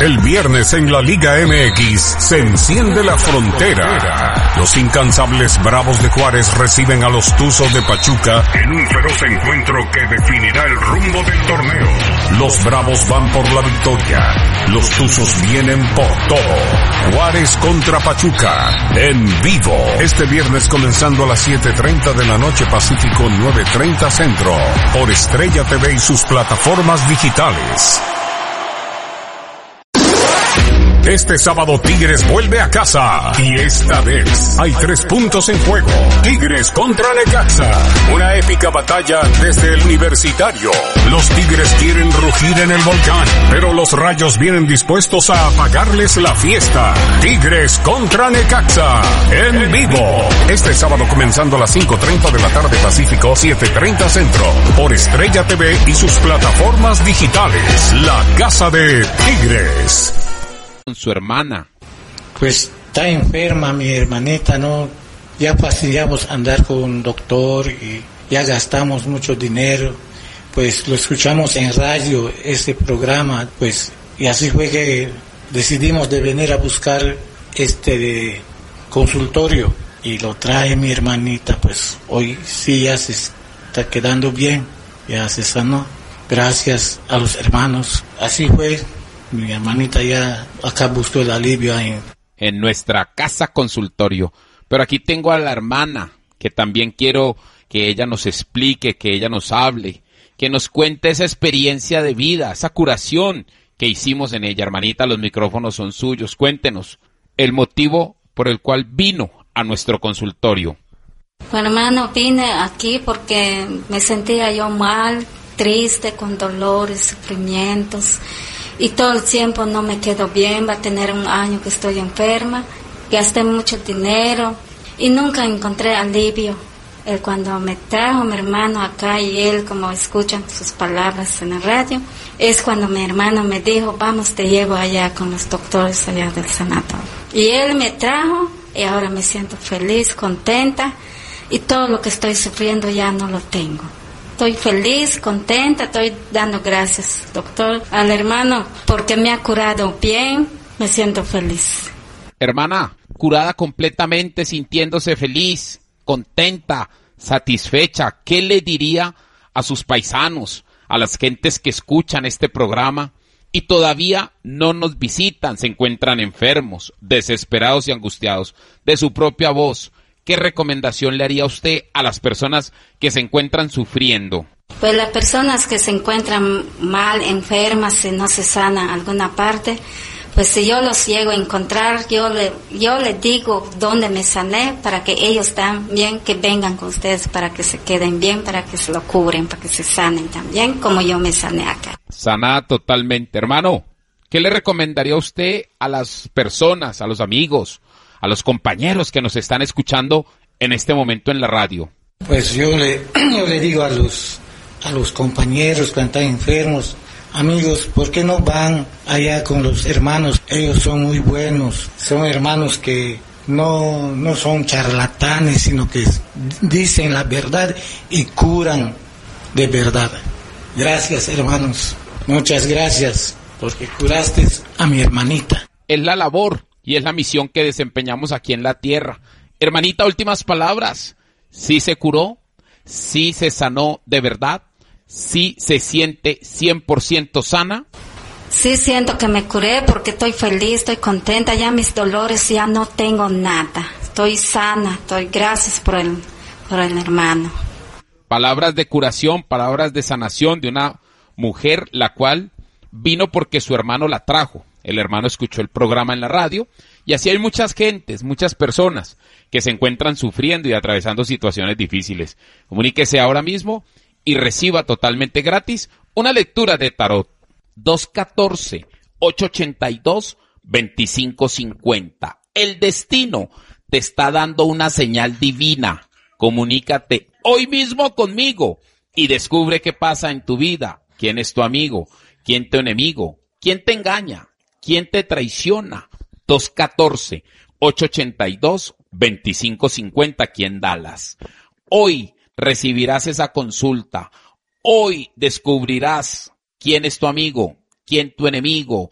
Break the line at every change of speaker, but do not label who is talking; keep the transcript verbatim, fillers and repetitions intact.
El viernes en la Liga M X se enciende la frontera. Los incansables Bravos de Juárez reciben a los Tuzos de Pachuca en un feroz encuentro que definirá el rumbo del torneo. Los Bravos van por la victoria. Los Tuzos vienen por todo. Juárez contra Pachuca en vivo. Este viernes comenzando a las siete treinta de la noche Pacífico, nueve treinta Centro. Por Estrella T V y sus plataformas digitales. Este sábado Tigres vuelve a casa y esta vez hay tres puntos en juego. Tigres contra Necaxa, una épica batalla desde el Universitario. Los Tigres quieren rugir en el volcán, pero los Rayos vienen dispuestos a apagarles la fiesta. Tigres contra Necaxa, en vivo. Este sábado comenzando a las cinco treinta de la tarde Pacífico, siete treinta Centro. Por Estrella T V y sus plataformas digitales. La casa de Tigres.
Con su hermana.
Pues está enferma mi hermanita, ¿no? Ya fastidiamos andar con un doctor y ya gastamos mucho dinero. Pues lo escuchamos en radio, este programa, pues, y así fue que decidimos de venir a buscar este de consultorio y lo trae mi hermanita, pues hoy sí ya se está quedando bien, ya se sanó. Gracias a los hermanos, así fue. Mi hermanita ya acá buscó el alivio ahí.
En nuestra casa consultorio. Pero aquí tengo a la hermana, que también quiero que ella nos explique, que ella nos hable, que nos cuente esa experiencia de vida, esa curación que hicimos en ella. Hermanita, los micrófonos son suyos. Cuéntenos el motivo por el cual vino a nuestro consultorio.
Bueno, hermano, vine aquí porque me sentía yo mal, triste, con dolores, sufrimientos. Y todo el tiempo no me quedo bien, va a tener un año que estoy enferma, gasté mucho dinero y nunca encontré alivio. Él cuando me trajo mi hermano acá y él, como escuchan sus palabras en la radio, es cuando mi hermano me dijo, vamos, te llevo allá con los doctores allá del sanatorio. Y él me trajo y ahora me siento feliz, contenta y todo lo que estoy sufriendo ya no lo tengo. Estoy feliz, contenta, estoy dando gracias, doctor, al hermano, porque me ha curado bien, me siento feliz.
Hermana, curada completamente, sintiéndose feliz, contenta, satisfecha, ¿qué le diría a sus paisanos, a las gentes que escuchan este programa y todavía no nos visitan, se encuentran enfermos, desesperados y angustiados de su propia voz? ¿Qué recomendación le haría usted a las personas que se encuentran sufriendo?
Pues las personas que se encuentran mal, enfermas, si no se sana alguna parte, pues si yo los llego a encontrar, yo le, yo les digo dónde me sané para que ellos también que vengan con ustedes para que se queden bien, para que se lo cubren, para que se sanen también, como yo me sané acá.
Sanada totalmente. Hermano, ¿qué le recomendaría usted a las personas, a los amigos, a los compañeros que nos están escuchando en este momento en la radio?
Pues yo le, yo le digo a los, a los compañeros que están enfermos, amigos, ¿por qué no van allá con los hermanos? Ellos son muy buenos, son hermanos que no, no son charlatanes, sino que dicen la verdad y curan de verdad. Gracias, hermanos, muchas gracias, porque curaste a mi hermanita.
Es la labor y es la misión que desempeñamos aquí en la tierra. Hermanita, últimas palabras. ¿Sí se curó? ¿Sí se sanó de verdad? ¿Sí se siente cien por ciento sana?
Sí siento que me curé porque estoy feliz, estoy contenta. Ya mis dolores ya no tengo nada. Estoy sana, estoy gracias por el, por el hermano.
Palabras de curación, palabras de sanación de una mujer la cual vino porque su hermano la trajo. El hermano escuchó el programa en la radio y así hay muchas gentes, muchas personas que se encuentran sufriendo y atravesando situaciones difíciles. Comuníquese ahora mismo y reciba totalmente gratis una lectura de tarot. dos uno cuatro, ocho ocho dos, dos cinco cinco cero. El destino te está dando una señal divina. Comunícate hoy mismo conmigo y descubre qué pasa en tu vida. ¿Quién es tu amigo? ¿Quién tu enemigo? ¿Quién te engaña? ¿Quién te traiciona? dos uno cuatro, ocho ocho dos, dos cinco cinco cero aquí en Dallas. Hoy recibirás esa consulta. Hoy descubrirás quién es tu amigo, quién tu enemigo,